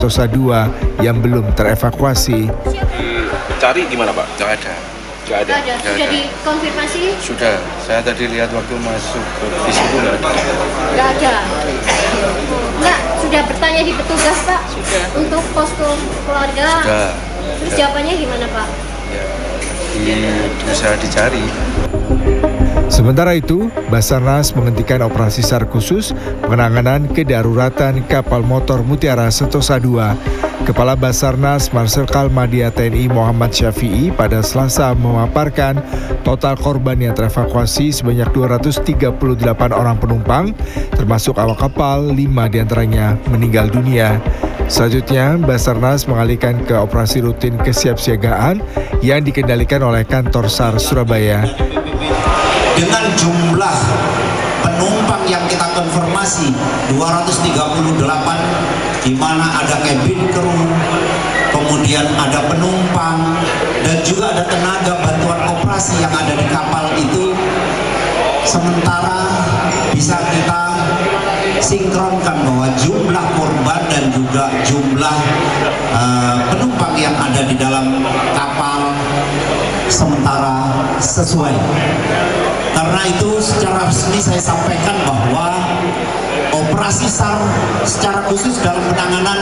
Sentosa 2 yang belum terevakuasi. Cari di mana, Pak? Nggak ada. Sudah dikonfirmasi? Sudah. Saya tadi lihat waktu masuk ke bis itu nggak ada. Nggak ada. Nggak, sudah bertanya di petugas, Pak? Sudah. Untuk posko keluarga? Sudah. Terus jawabannya gimana, Pak? Ya, berusaha dicari. Sementara itu, Basarnas menghentikan operasi SAR khusus penanganan kedaruratan kapal motor Mutiara Sentosa 2. Kepala Basarnas Marsikal Madia TNI Muhammad Syafi'i pada Selasa memaparkan total korban yang terevakuasi sebanyak 238 orang penumpang, termasuk awak kapal, 5 diantaranya meninggal dunia. Selanjutnya, Basarnas mengalihkan ke operasi rutin kesiapsiagaan yang dikendalikan oleh kantor SAR Surabaya. Dengan jumlah penumpang yang kita konfirmasi 238, di mana ada cabin crew, kemudian ada penumpang, dan juga ada tenaga bantuan operasi yang ada di kapal itu, sementara bisa kita sinkronkan bahwa jumlah korban dan juga jumlah penumpang yang ada di dalam kapal sementara sesuai. Karena itu secara resmi saya sampaikan bahwa operasi SAR secara khusus dalam penanganan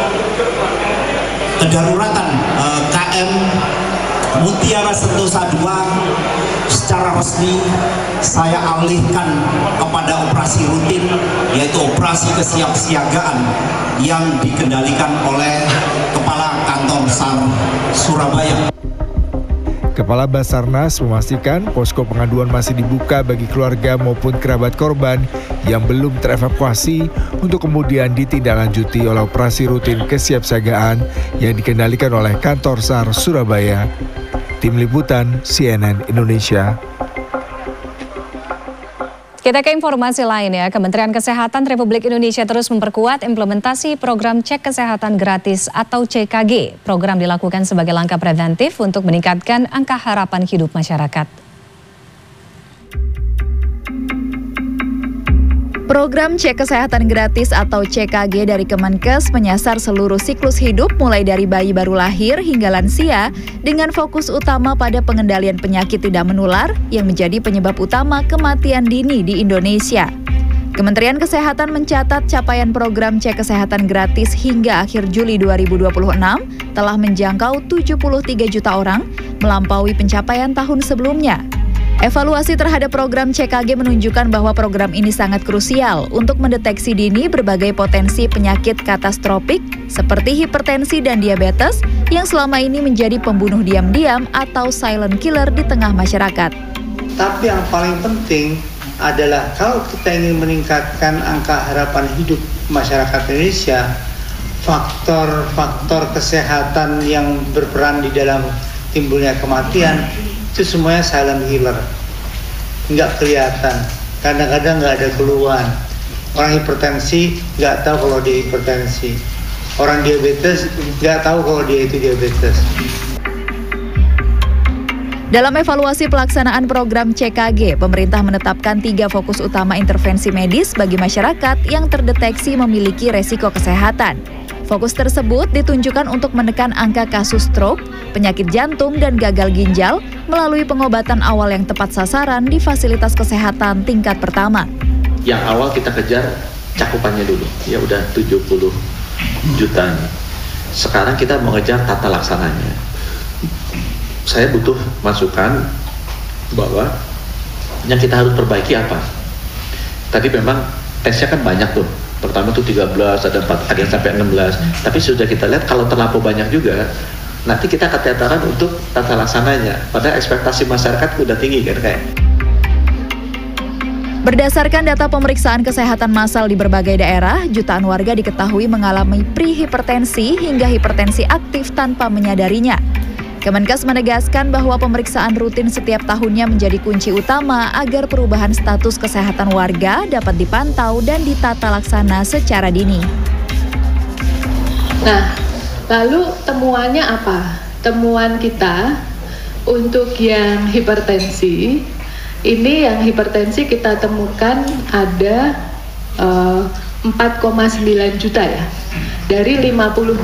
kedaruratan KM Mutiara Sentosa 2 secara resmi saya alihkan kepada operasi rutin, yaitu operasi kesiapsiagaan yang dikendalikan oleh Kepala Kantor SAR Surabaya. Kepala Basarnas memastikan posko pengaduan masih dibuka bagi keluarga maupun kerabat korban yang belum terevakuasi untuk kemudian ditindaklanjuti oleh operasi rutin kesiapsiagaan yang dikendalikan oleh kantor SAR Surabaya. Tim Liputan CNN Indonesia. Kita ke informasi lain ya, Kementerian Kesehatan Republik Indonesia terus memperkuat implementasi program cek kesehatan gratis atau CKG. Program dilakukan sebagai langkah preventif untuk meningkatkan angka harapan hidup masyarakat. Program cek kesehatan gratis atau CKG dari Kemenkes menyasar seluruh siklus hidup mulai dari bayi baru lahir hingga lansia dengan fokus utama pada pengendalian penyakit tidak menular yang menjadi penyebab utama kematian dini di Indonesia. Kementerian Kesehatan mencatat capaian program cek kesehatan gratis hingga akhir Juli 2026 telah menjangkau 73 juta orang, melampaui pencapaian tahun sebelumnya. Evaluasi terhadap program CKG menunjukkan bahwa program ini sangat krusial untuk mendeteksi dini berbagai potensi penyakit katastropik seperti hipertensi dan diabetes yang selama ini menjadi pembunuh diam-diam atau silent killer di tengah masyarakat. Tapi yang paling penting adalah kalau kita ingin meningkatkan angka harapan hidup masyarakat Indonesia, faktor-faktor kesehatan yang berperan di dalam timbulnya kematian itu semuanya silent killer, nggak kelihatan, kadang-kadang nggak ada keluhan. Orang hipertensi nggak tahu kalau dia hipertensi, orang diabetes nggak tahu kalau dia itu diabetes. Dalam evaluasi pelaksanaan program CKG, pemerintah menetapkan 3 fokus utama intervensi medis bagi masyarakat yang terdeteksi memiliki resiko kesehatan. Fokus tersebut ditunjukkan untuk menekan angka kasus stroke, penyakit jantung, dan gagal ginjal melalui pengobatan awal yang tepat sasaran di fasilitas kesehatan tingkat pertama. Yang awal kita kejar cakupannya dulu, ya udah 70 juta. Sekarang kita mengejar tata laksananya. Saya butuh masukan bahwa yang kita harus perbaiki apa. Tadi memang tesnya kan banyak tuh. Pertama tuh 13, ada 4, ada yang sampai 16. Tapi sudah kita lihat kalau terlampau banyak juga, nanti kita keteteran untuk tata laksananya. Padahal ekspektasi masyarakat udah tinggi kan kayak. Berdasarkan data pemeriksaan kesehatan massal di berbagai daerah, jutaan warga diketahui mengalami prehipertensi hingga hipertensi aktif tanpa menyadarinya. Kemenkes menegaskan bahwa pemeriksaan rutin setiap tahunnya menjadi kunci utama agar perubahan status kesehatan warga dapat dipantau dan ditata laksana secara dini. Nah, lalu temuannya apa? Temuan kita untuk yang hipertensi, ini yang hipertensi kita temukan ada 4,9 juta ya. dari 52